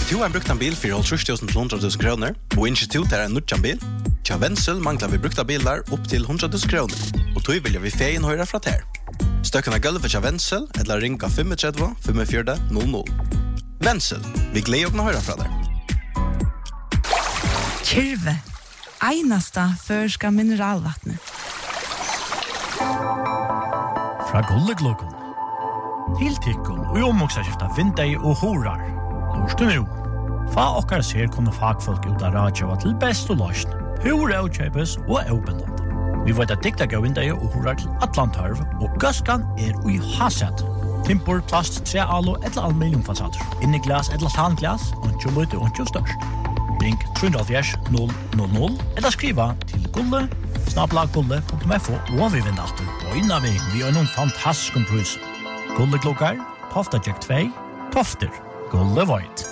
du har brukt en bil for 30.000 til 100.000 kroner, og institut er en nødjan bil, tja Wenzel mangler vi brukta bilar opp til 100.000 kroner, og tog vilja vi feien høyre fra ter. Støkken av gulvet tja Wenzel, eller ringa 35 45 00. Wenzel, vi gleder å høyre fra der. Kyrve, einasta førska mineralvattnet. Fra Gullegluggen. Tiltikkun og omoksaskifta vindei og horar. Lorstu nu. Fa okkar ser kunne fagfolk ut av radio til best og løsn. Hur avkjøpes og avbindende. Vi vet at dikta gav vindei og horar til Atlantarv, og gaskan ui haset. Timpur, plast, tre alo, etla aluminiumfasader. Inni glas, etla tanglas, ontjo lute, ontjo størst. Ring 370 000, eller skriva til gulle@gulle.fo, og vi vinner alltid på innan vi har noen fantastisk pris. Gulleglokkar, Tofta Jack 2, Tofter, Gulle Void.